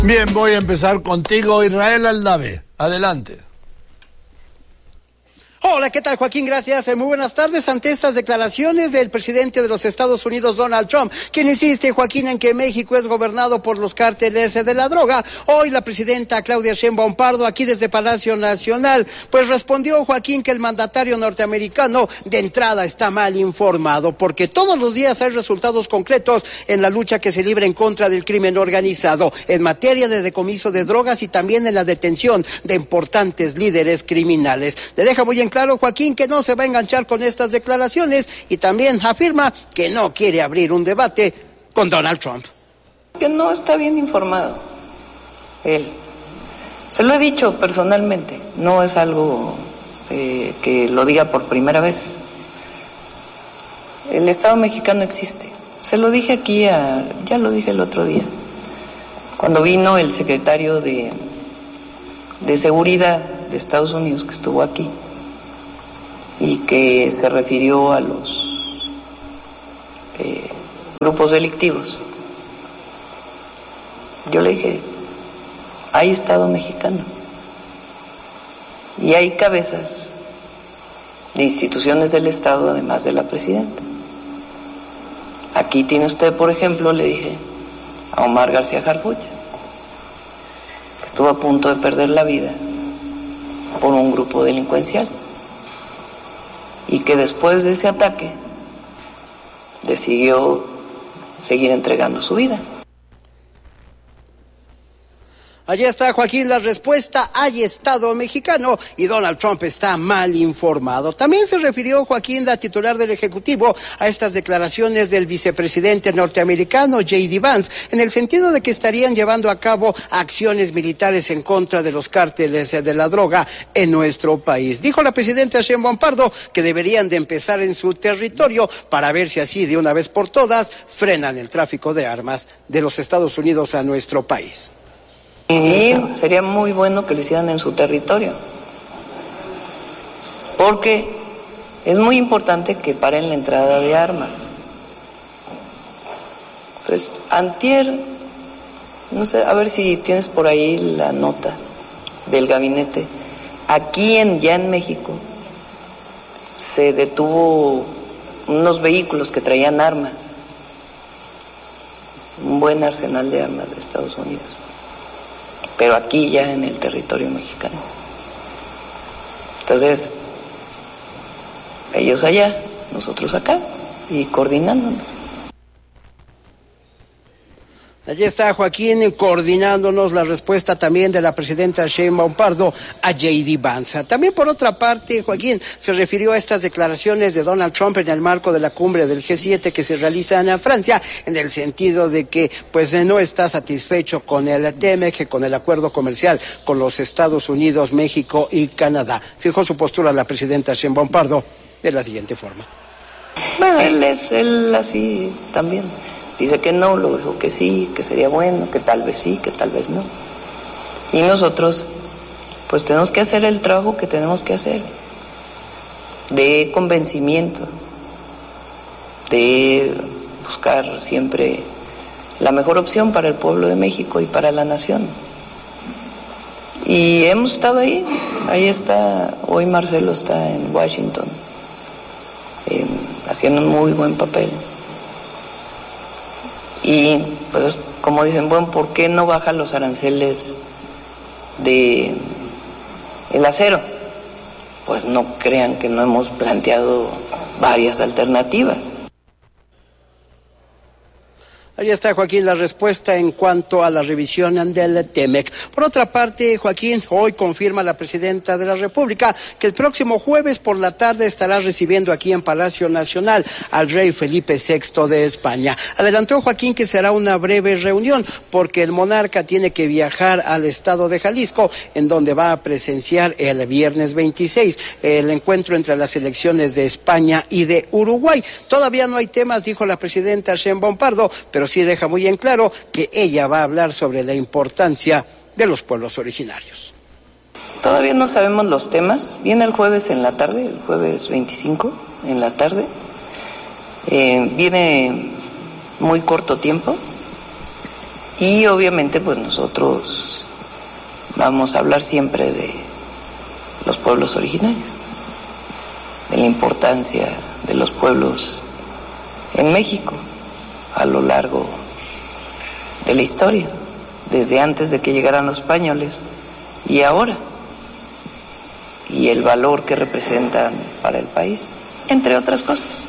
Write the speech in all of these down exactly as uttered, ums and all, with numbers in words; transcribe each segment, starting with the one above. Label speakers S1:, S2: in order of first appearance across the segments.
S1: Bien, voy a empezar contigo, Israel Aldave. Adelante.
S2: Hola, ¿qué tal, Joaquín? Gracias. Muy buenas tardes. Ante estas declaraciones del presidente de los Estados Unidos, Donald Trump, quien insiste, Joaquín, en que México es gobernado por los cárteles de la droga, hoy la presidenta Claudia Sheinbaum Pardo, aquí desde Palacio Nacional, pues respondió, Joaquín, que el mandatario norteamericano de entrada está mal informado, porque todos los días hay resultados concretos en la lucha que se libra en contra del crimen organizado, en materia de decomiso de drogas y también en la detención de importantes líderes criminales. Le deja muy en claro, Joaquín, que no se va a enganchar con estas declaraciones y también afirma que no quiere abrir un debate con Donald Trump.
S3: Que no está bien informado él. Se lo he dicho personalmente, no es algo eh, que lo diga por primera vez. El Estado mexicano existe. Se lo dije aquí, a, ya lo dije el otro día, cuando vino el secretario de, de Seguridad de Estados Unidos, que estuvo aquí, y que se refirió a los eh, grupos delictivos. Yo le dije, hay Estado mexicano y hay cabezas de instituciones del Estado, además de la presidenta. Aquí tiene usted, por ejemplo, le dije, a Omar García Harfuch, que estuvo a punto de perder la vida por un grupo delincuencial, y que después de ese ataque decidió seguir entregando su vida.
S2: Allí está, Joaquín, la respuesta. Hay Estado mexicano y Donald Trump está mal informado. También se refirió, Joaquín, la titular del Ejecutivo, a estas declaraciones del vicepresidente norteamericano J D Vance, en el sentido de que estarían llevando a cabo acciones militares en contra de los cárteles de la droga en nuestro país. Dijo la presidenta Sheinbaum Pardo que deberían de empezar en su territorio para ver si así de una vez por todas frenan el tráfico de armas de los Estados Unidos a nuestro país.
S3: Sí, sería muy bueno que lo hicieran en su territorio, porque es muy importante que paren la entrada de armas. Pues antier, no sé, a ver si tienes por ahí la nota del gabinete. Aquí en, ya en México se detuvo unos vehículos que traían armas, un buen arsenal de armas de Estados Unidos, pero aquí ya en el territorio mexicano. Entonces, ellos allá, nosotros acá, y coordinándonos.
S2: Allí está, Joaquín, coordinándonos la respuesta también de la presidenta Sheinbaum Pardo a J D Vance. También, por otra parte, Joaquín se refirió a estas declaraciones de Donald Trump en el marco de la cumbre del G siete que se realiza en Francia, en el sentido de que pues no está satisfecho con el T M E C, con el acuerdo comercial con los Estados Unidos, México y Canadá. Fijó su postura la presidenta Sheinbaum Pardo de la siguiente forma.
S3: Bueno, él es él así también. Dice que no, luego dijo que sí, que sería bueno, que tal vez sí, que tal vez no. Y nosotros, pues tenemos que hacer el trabajo que tenemos que hacer, de convencimiento, de buscar siempre la mejor opción para el pueblo de México y para la nación. Y hemos estado ahí, ahí está, hoy Marcelo está en Washington, eh, haciendo un muy buen papel. Y pues como dicen, bueno, ¿por qué no bajan los aranceles de el acero? Pues no crean que no hemos planteado varias alternativas.
S2: Ahí está, Joaquín, la respuesta en cuanto a la revisión del T M E C. Por otra parte, Joaquín, hoy confirma la presidenta de la República que el próximo jueves por la tarde estará recibiendo aquí en Palacio Nacional al rey Felipe sexto de España. Adelantó, Joaquín, que será una breve reunión porque el monarca tiene que viajar al estado de Jalisco, en donde va a presenciar el viernes veintiséis el encuentro entre las selecciones de España y de Uruguay. Todavía no hay temas, dijo la presidenta Sheinbaum Pardo, pero sí deja muy en claro que ella va a hablar sobre la importancia de los pueblos originarios.
S3: Todavía no sabemos los temas. Viene el jueves en la tarde, el jueves veinticinco en la tarde. Eh, viene muy corto tiempo Y obviamente pues nosotros vamos a hablar siempre de los pueblos originarios, de la importancia de los pueblos en México a lo largo de la historia, desde antes de que llegaran los españoles y ahora, y el valor que representan para el país, entre otras cosas.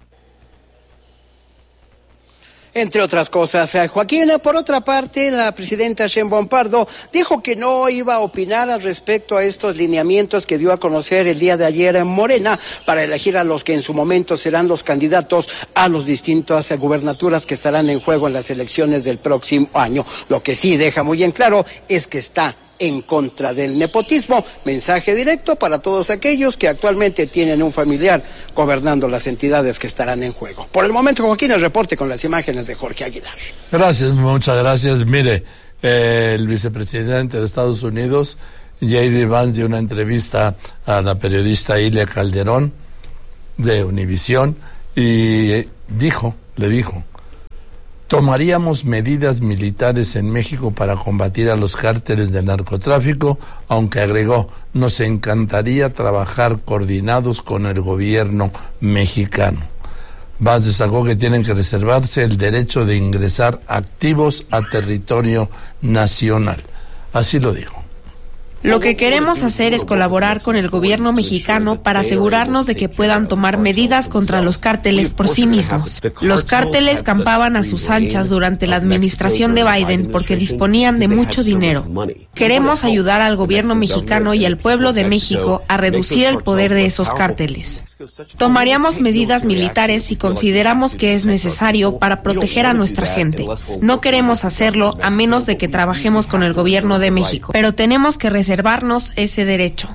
S2: Entre otras cosas, Joaquín, por otra parte, la presidenta Sheinbaum Pardo dijo que no iba a opinar al respecto a estos lineamientos que dio a conocer el día de ayer en Morena para elegir a los que en su momento serán los candidatos a las distintas gubernaturas que estarán en juego en las elecciones del próximo año. Lo que sí deja muy en claro es que está en contra del nepotismo. Mensaje directo para todos aquellos que actualmente tienen un familiar gobernando las entidades que estarán en juego. Por el momento, Joaquín, el reporte con las imágenes de Jorge Aguilar.
S1: Gracias, muchas gracias. Mire, eh, el vicepresidente de Estados Unidos, J D Vance, dio una entrevista a la periodista Ilia Calderón de Univisión y dijo, le dijo, tomaríamos medidas militares en México para combatir a los cárteles del narcotráfico, aunque agregó, nos encantaría trabajar coordinados con el gobierno mexicano. Vance destacó que tienen que reservarse el derecho de ingresar activos a territorio nacional. Así lo dijo.
S4: Lo que queremos hacer es colaborar con el gobierno mexicano para asegurarnos de que puedan tomar medidas contra los cárteles por sí mismos. Los cárteles campaban a sus anchas durante la administración de Biden porque disponían de mucho dinero. Queremos ayudar al gobierno mexicano y al pueblo de México a reducir el poder de esos cárteles. Tomaríamos medidas militares si consideramos que es necesario para proteger a nuestra gente. No queremos hacerlo a menos de que trabajemos con el gobierno de México, pero tenemos que reservarnos ese derecho.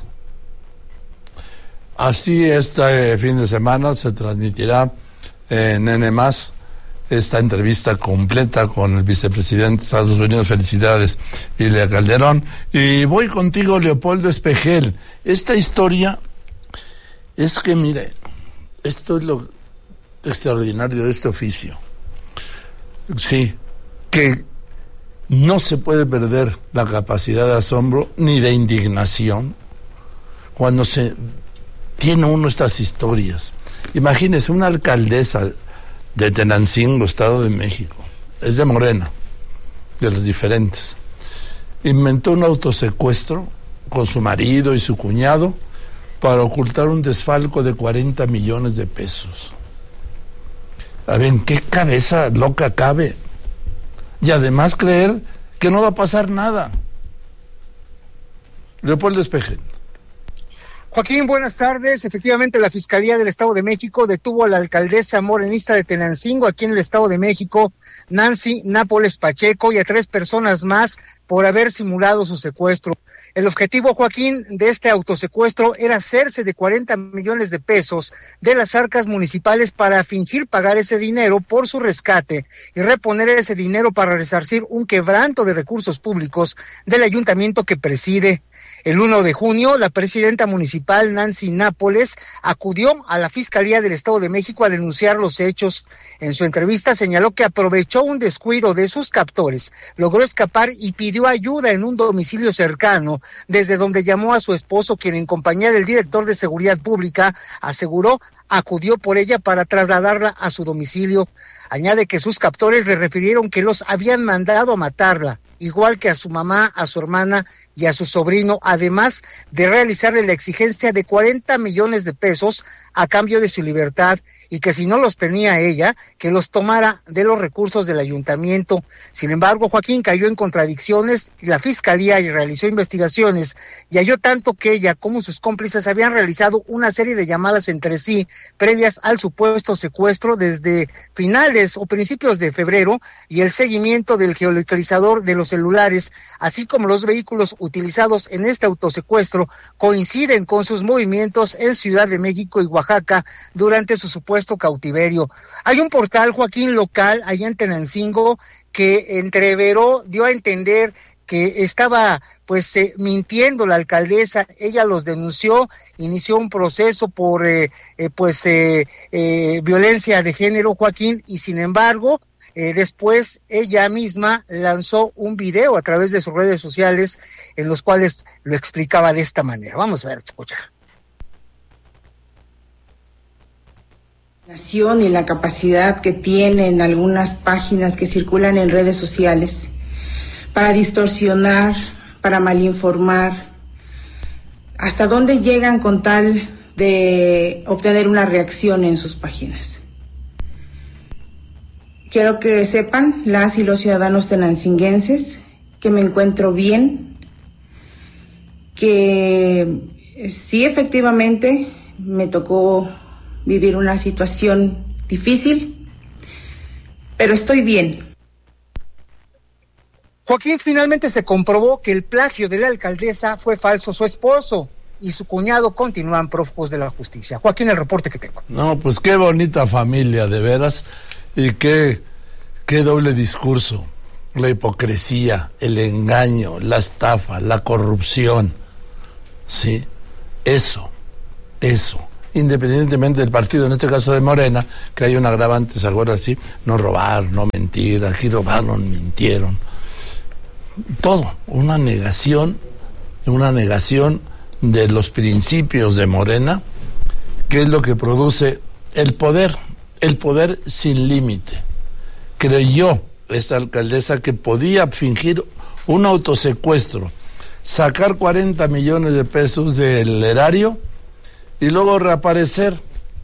S1: Así, este fin de semana se transmitirá en N más esta entrevista completa con el vicepresidente de Estados Unidos. Felicidades, Ilia Calderón. Y voy contigo, Leopoldo Espejel. Esta historia es que, mire, esto es lo extraordinario de este oficio. Sí, que no se puede perder la capacidad de asombro ni de indignación cuando se tiene uno estas historias. Imagínese una alcaldesa de Tenancingo, Estado de México, es de Morena, de los diferentes, inventó un autosecuestro con su marido y su cuñado para ocultar un desfalco de cuarenta millones de pesos. A ver, ¿en qué cabeza loca cabe? Y además creer que no va a pasar nada. Leopoldo Espejel.
S5: Joaquín, buenas tardes. Efectivamente, la Fiscalía del Estado de México detuvo a la alcaldesa morenista de Tenancingo, aquí en el Estado de México, Nancy Nápoles Pacheco, y a tres personas más por haber simulado su secuestro. El objetivo, Joaquín, de este autosecuestro era hacerse de cuarenta millones de pesos de las arcas municipales para fingir pagar ese dinero por su rescate y reponer ese dinero para resarcir un quebranto de recursos públicos del ayuntamiento que preside. El uno de junio, la presidenta municipal Nancy Nápoles acudió a la Fiscalía del Estado de México a denunciar los hechos. En su entrevista señaló que aprovechó un descuido de sus captores, logró escapar y pidió ayuda en un domicilio cercano, desde donde llamó a su esposo, quien en compañía del director de Seguridad Pública aseguró acudió por ella para trasladarla a su domicilio. Añade que sus captores le refirieron que los habían mandado a matarla, igual que a su mamá, a su hermana y a su sobrino, además de realizarle la exigencia de cuarenta millones de pesos a cambio de su libertad, y que si no los tenía ella, que los tomara de los recursos del ayuntamiento. Sin embargo, Joaquín cayó en contradicciones y la Fiscalía realizó investigaciones y halló tanto que ella como sus cómplices habían realizado una serie de llamadas entre sí previas al supuesto secuestro desde finales o principios de febrero, y el seguimiento del geolocalizador de los celulares, así como los vehículos utilizados en este autosecuestro, coinciden con sus movimientos en Ciudad de México y Oaxaca durante su supuesto cautiverio. Hay un portal, Joaquín, local allá en Tenancingo que entreveró, dio a entender que estaba pues eh, mintiendo la alcaldesa. Ella los denunció, inició un proceso por eh, eh, pues eh, eh, violencia de género, Joaquín, y sin embargo Eh, después ella misma lanzó un video a través de sus redes sociales en los cuales lo explicaba de esta manera. Vamos a ver, escucha.
S6: Y la capacidad que tienen algunas páginas que circulan en redes sociales para distorsionar, para malinformar, hasta dónde llegan con tal de obtener una reacción en sus páginas. Quiero que sepan, las y los ciudadanos tenancinguenses, que me encuentro bien, que sí, efectivamente, me tocó vivir una situación difícil, pero estoy bien.
S5: Joaquín, finalmente se comprobó que el plagio de la alcaldesa fue falso. Su esposo y su cuñado continúan prófugos de la justicia. Joaquín, el reporte que tengo.
S1: No, pues qué bonita familia, de veras, y qué, qué doble discurso. La hipocresía, el engaño, la estafa, la corrupción. Sí, eso, eso. Independientemente del partido, en este caso de Morena, que hay un agravante, ¿se acuerdan? Sí, no robar, no mentir, aquí robaron, mintieron. Todo, una negación, una negación de los principios de Morena, que es lo que produce el poder, el poder sin límite. Creyó esta alcaldesa que podía fingir un autosecuestro, sacar cuarenta millones de pesos del erario y luego reaparecer.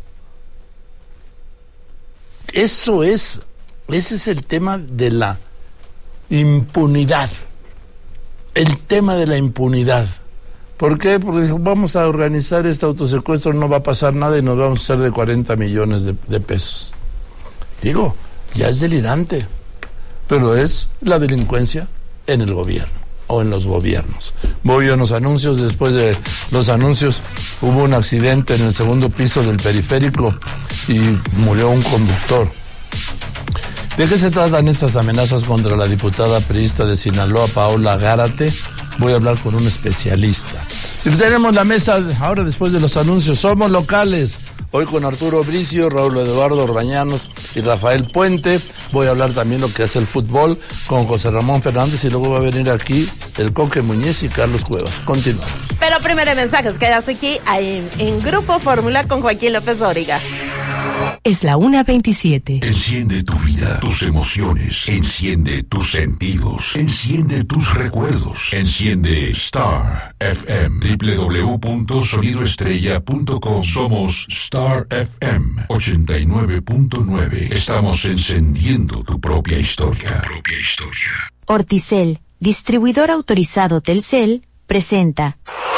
S1: Eso es, ese es el tema de la impunidad. El tema de la impunidad. ¿Por qué? Porque dijo, vamos a organizar este autosecuestro, no va a pasar nada y nos vamos a hacer de cuarenta millones de, de pesos. Digo, ya es delirante, pero es la delincuencia en el gobierno o en los gobiernos. Voy a unos anuncios. Después de los anuncios hubo un accidente en el segundo piso del periférico y murió un conductor. ¿De qué se tratan estas amenazas contra la diputada priista de Sinaloa, Paola Gárate? Voy a hablar con un especialista. Y tenemos la mesa ahora después de los anuncios. Somos locales. Hoy con Arturo Bricio, Raúl Eduardo Orbañanos y Rafael Puente. Voy a hablar también lo que hace el fútbol con José Ramón Fernández y luego va a venir aquí el Coque Muñiz y Carlos Cuevas. Continuamos.
S7: Pero primero mensajes, quedas aquí en, en Grupo Fórmula con Joaquín López Dóriga.
S8: Es la una veintisiete.
S9: Enciende tu vida, tus emociones, enciende tus sentidos, enciende tus recuerdos, enciende Star F M, doble u doble u doble u punto sonido estrella punto com. Somos Star F M ochenta y nueve punto nueve. Estamos encendiendo tu propia historia. Tu propia historia.
S8: Orticel, distribuidor autorizado Telcel, presenta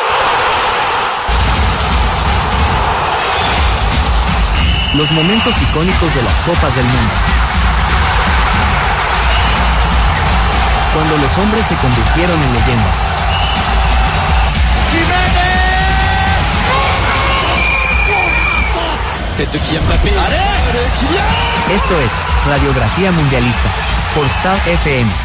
S8: los momentos icónicos de las Copas del Mundo. Cuando los hombres se convirtieron en leyendas. Esto es Radiografía Mundialista por Star F M.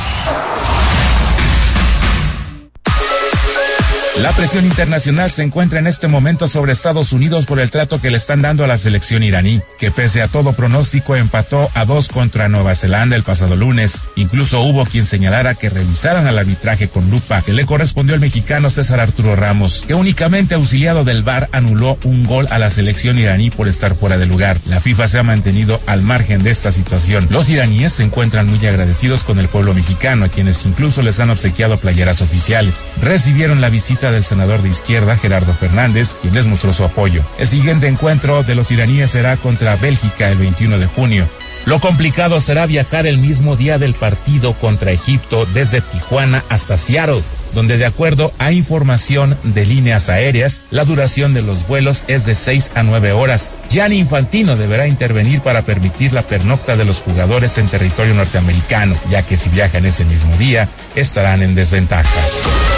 S10: La presión internacional se encuentra en este momento sobre Estados Unidos por el trato que le están dando a la selección iraní, que pese a todo pronóstico empató a dos contra Nueva Zelanda el pasado lunes. Incluso hubo quien señalara que revisaran al arbitraje con lupa, que le correspondió al mexicano César Arturo Ramos, que únicamente auxiliado del V A R anuló un gol a la selección iraní por estar fuera de lugar. La FIFA se ha mantenido al margen de esta situación. Los iraníes se encuentran muy agradecidos con el pueblo mexicano, a quienes incluso les han obsequiado playeras oficiales. Recibieron la visita del senador de izquierda Gerardo Fernández, quien les mostró su apoyo. El siguiente encuentro de los iraníes será contra Bélgica el veintiuno de junio. Lo complicado será viajar el mismo día del partido contra Egipto desde Tijuana hasta Seattle, donde de acuerdo a información de líneas aéreas, la duración de los vuelos es de seis a nueve horas. Gianni Infantino deberá intervenir para permitir la pernocta de los jugadores en territorio norteamericano, ya que si viajan ese mismo día, estarán en desventaja.